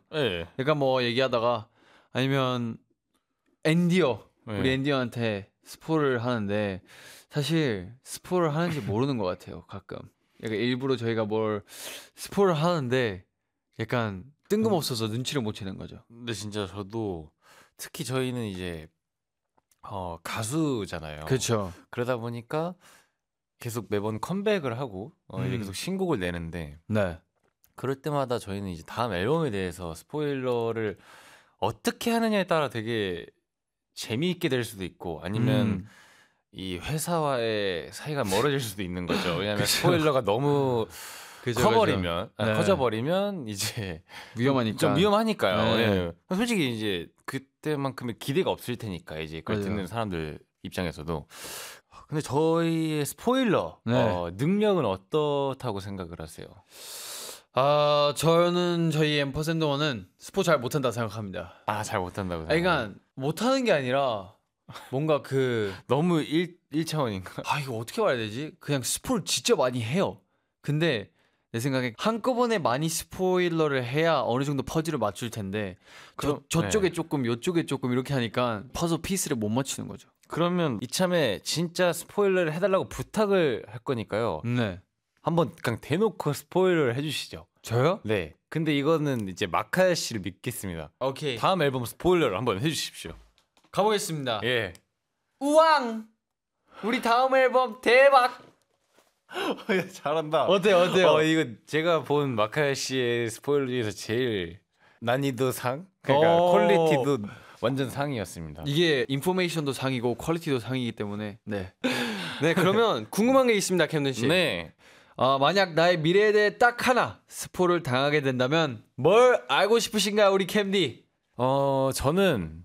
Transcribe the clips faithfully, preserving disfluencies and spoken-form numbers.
네. 약간 뭐 얘기하다가 아니면 앤디어 네. 우리 앤디어한테 스포를 하는데 사실 스포를 하는지 모르는 것 같아요. 가끔. 약간 일부러 저희가 뭘 스포를 하는데 약간 뜬금없어서 음. 눈치를 못 채는 거죠. 근데 진짜 저도 특히 저희는 이제 어, 가수잖아요. 그렇죠. 그러다 보니까 계속 매번 컴백을 하고 어, 이제 음. 계속 신곡을 내는데 네. 그럴 때마다 저희는 이제 다음 앨범에 대해서 스포일러를 어떻게 하느냐에 따라 되게 재미있게 될 수도 있고 아니면 음. 이 회사와의 사이가 멀어질 수도 있는 거죠. 왜냐하면 스포일러가 너무 그죠, 커버리면 그죠. 네. 커져버리면 이제 위험하니까 좀 위험하니까요. 네. 네. 솔직히 이제 그때만큼의 기대가 없을 테니까 이제 그걸 맞아요. 듣는 사람들 입장에서도. 근데 저희의 스포일러 네. 어, 능력은 어떻다고 생각을 하세요? 아 저는 저희 앰퍼센더원은 스포 잘 못한다 생각합니다. 아 잘 못한다고 생각. 그러니까 못하는 게 아니라 뭔가 그 너무 일, 일차원인가? 아 이거 어떻게 말해야 되지? 그냥 스포를 진짜 많이 해요. 근데 내 생각에 한꺼번에 많이 스포일러를 해야 어느 정도 퍼즐을 맞출 텐데 그럼, 저, 저쪽에 네. 조금 요쪽에 조금 이렇게 하니까 퍼즐 피스를 못 맞추는 거죠. 그러면 이참에 진짜 스포일러를 해달라고 부탁을 할 거니까요. 네. 한번 그냥 대놓고 스포일러를 해주시죠. 저요? 네. 근데 이거는 이제 마카야 씨를 믿겠습니다. 오케이. 다음 앨범 스포일러를 한번 해주십시오. 가보겠습니다. 예. 우왕! 우리 다음 앨범 대박! 잘한다. 어때요, 어때요? 어, 이거 제가 본 마카야 씨의 스포일러 중에서 제일 난이도 상? 그러니까 퀄리티도 완전 상이었습니다. 이게 인포메이션도 상이고 퀄리티도 상이기 때문에 네. 네, 그러면 궁금한 게 있습니다, 캠든 씨. 네. 어, 만약 나의 미래에 대해 딱 하나 스포를 당하게 된다면 뭘 알고 싶으신가요, 우리 캠디? 어, 저는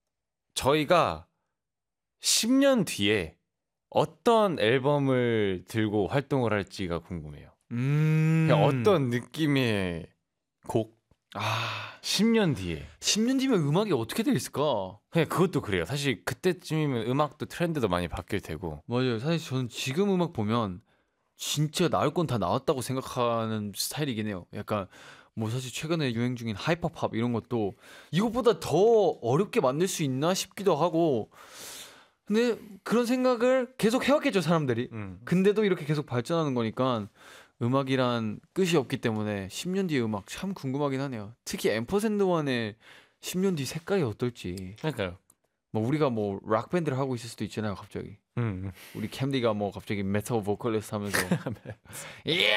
저희가 십 년 뒤에 어떤 앨범을 들고 활동을 할지가 궁금해요. 음. 어떤 느낌의 곡? 아, 십 년 뒤에. 십 년 뒤면 음악이 어떻게 돼 있을까? 그냥 그것도 그래요. 사실 그때쯤이면 음악도 트렌드도 많이 바뀔 테고. 맞아요. 사실 저는 지금 음악 보면 진짜 나올 건 다 나왔다고 생각하는 스타일이긴 해요. 약간 뭐 사실 최근에 유행 중인 하이퍼팝 이런 것도 이것보다 더 어렵게 만들 수 있나 싶기도 하고 근데 그런 생각을 계속 해왔겠죠, 사람들이. 음. 근데도 이렇게 계속 발전하는 거니까 음악이란 끝이 없기 때문에 십 년 뒤의 음악 참 궁금하긴 하네요. 특히 앰퍼샌드원의 십 년 뒤 색깔이 어떨지. 그러니까요. 뭐 우리가 뭐 락 밴드를 하고 있을 수도 있잖아요, 갑자기. 음. 우리 캠디가 뭐 갑자기 메탈 보컬리스트 하면서 예!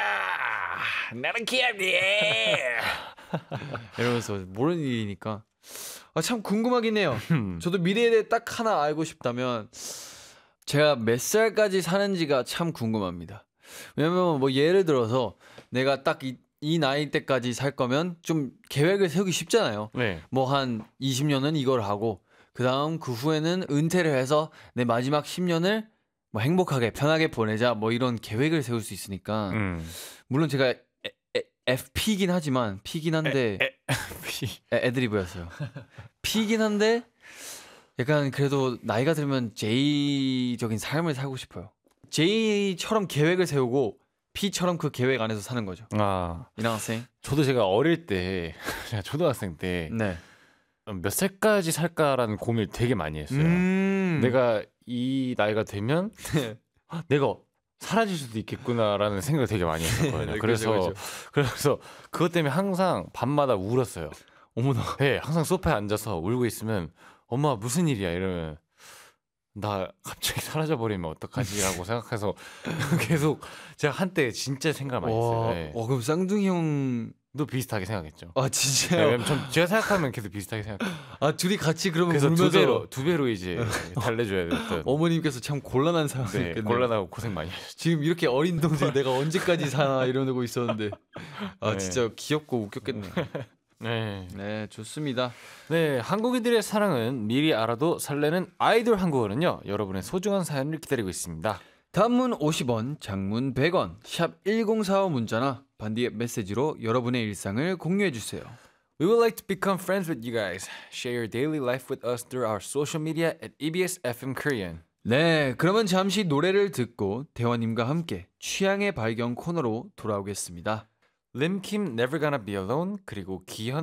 나는 캠디! 이러면서 모르는 일이니까 아, 참 궁금하긴 해요. 저도 미래에 대해 딱 하나 알고 싶다면 제가 몇 살까지 사는지가 참 궁금합니다. 왜냐면 뭐 예를 들어서 내가 딱 이 이 나이 때까지 살 거면 좀 계획을 세우기 쉽잖아요. 네. 뭐 한 이십 년은 이걸 하고 그 다음 그 후에는 은퇴를 해서 내 마지막 십 년을 뭐 행복하게 편하게 보내자 뭐 이런 계획을 세울 수 있으니까 음. 물론 제가 에, 에, 에프피이긴 하지만 P긴 한데 에, 에, 에, 애드리브였어요. P긴 한데 약간 그래도 나이가 들면 J적인 삶을 살고 싶어요. J처럼 계획을 세우고 P처럼 그 계획 안에서 사는 거죠. 아, 이나학생. 저도 제가 어릴 때, 제가 초등학생 때, 네. 몇 살까지 살까라는 고민을 되게 많이 했어요. 음~ 내가 이 나이가 되면 내가 사라질 수도 있겠구나라는 생각을 되게 많이 했었거든요. 그래서 그렇죠. 그래서 그것 때문에 항상 밤마다 울었어요. 어머나. 네, 항상 소파에 앉아서 울고 있으면 엄마 무슨 일이야 이러면 나 갑자기 사라져 버리면 어떡하지라고 생각해서 계속 제가 한때 진짜 생각을 많이 했어요. 네. 와, 그럼 쌍둥이 형도 비슷하게 생각했죠. 아 진짜요? 네, 전 제가 생각하면 계속 비슷하게 생각해요. 아 둘이 같이 그러면 그래서 울면서 두 배로 두 배로 이제 달래줘야 됐던. 어머님께서 참 곤란한 상황이었겠네요. 네, 곤란하고 고생 많이 하셨죠. 지금 이렇게 어린 동생 내가 언제까지 사나 이러고 있었는데 아 네. 진짜 귀엽고 웃겼겠네요. 네. 네, 좋습니다. 네, 한국인들의 사랑은 미리 알아도 설레는 아이돌 한국어는요. 여러분의 소중한 사연을 기다리고 있습니다. 단문 오십 원, 장문 백 원, 샵 일공사오 문자나 반디의 메시지로 여러분의 일상을 공유해 주세요. We would like to become friends with you guys. Share your daily life with us through our social media at 이비에스 에프엠 Korean. 네, 그러면 잠시 노래를 듣고 대화님과 함께 취향의 발견 코너로 돌아오겠습니다. 림킴 Never Gonna Be Alone 그리고 기현